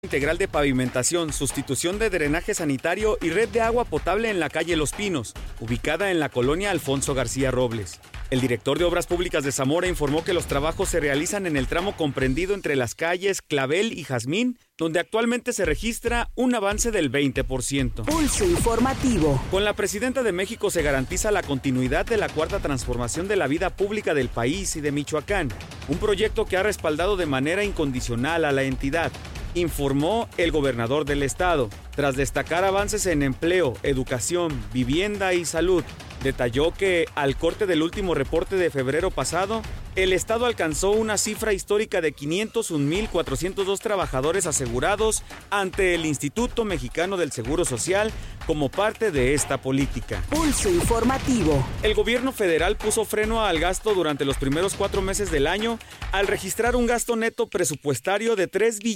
Integral de pavimentación, sustitución de drenaje sanitario y red de agua potable en la calle Los Pinos, ubicada en la colonia Alfonso García Robles. El director de Obras Públicas de Zamora informó que los trabajos se realizan en el tramo comprendido entre las calles Clavel y Jazmín, donde actualmente se registra un avance del 20%. Pulso informativo. Con la presidenta de México se garantiza la continuidad de la cuarta transformación de la vida pública del país y de Michoacán, un proyecto que ha respaldado de manera incondicional a la entidad, informó el gobernador del estado. Tras destacar avances en empleo, educación, vivienda y salud, detalló que al corte del último reporte de febrero pasado, el estado alcanzó una cifra histórica de 501,402 trabajadores asegurados ante el Instituto Mexicano del Seguro Social como parte de esta política. Pulso informativo. El gobierno federal puso freno al gasto durante los primeros 4 meses del año al registrar un gasto neto presupuestario de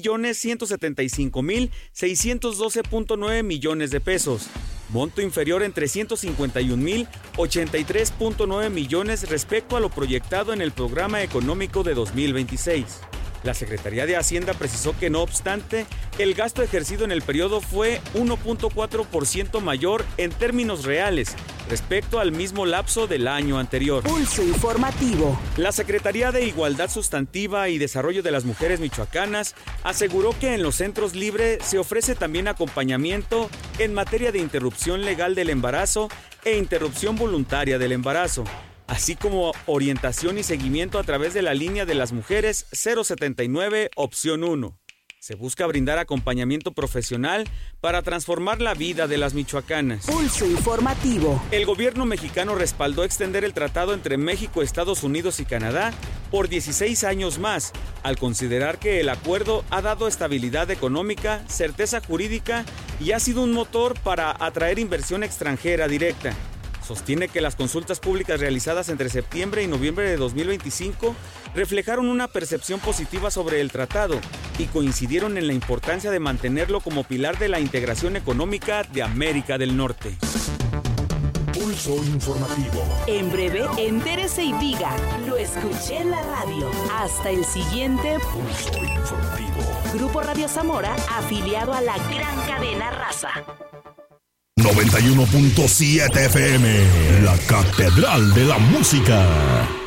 3,175,612,9 millones de pesos, monto inferior en 351,083,9 millones respecto a lo proyectado en el Programa Económico de 2026. La Secretaría de Hacienda precisó que, no obstante, el gasto ejercido en el periodo fue 1.4% mayor en términos reales respecto al mismo lapso del año anterior. Pulso informativo. La Secretaría de Igualdad Sustantiva y Desarrollo de las Mujeres michoacanas aseguró que en los centros libres se ofrece también acompañamiento en materia de interrupción legal del embarazo e interrupción voluntaria del embarazo, así como orientación y seguimiento a través de la línea de las mujeres 079 opción 1. Se busca brindar acompañamiento profesional para transformar la vida de las michoacanas. Pulso informativo. El gobierno mexicano respaldó extender el tratado entre México, Estados Unidos y Canadá por 16 años más, al considerar que el acuerdo ha dado estabilidad económica, certeza jurídica y ha sido un motor para atraer inversión extranjera directa. Sostiene que las consultas públicas realizadas entre septiembre y noviembre de 2025 reflejaron una percepción positiva sobre el tratado y coincidieron en la importancia de mantenerlo como pilar de la integración económica de América del Norte. Pulso informativo. En breve, entérese y diga, lo escuché en la radio. Hasta el siguiente Pulso informativo. Grupo Radio Zamora, afiliado a la gran cadena Raza. 91.7 FM, la Catedral de la Música.